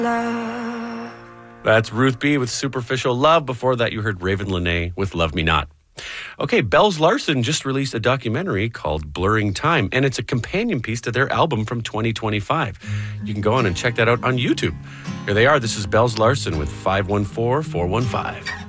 That's Ruth B. with Superficial Love. Before that, you heard Raven Lenae with Love Me Not. Okay, Bells Larson just released a documentary called Blurring Time, and it's a companion piece to their album from 2025. You can go on and check that out on YouTube. Here they are. This is Bells Larson with 514-415.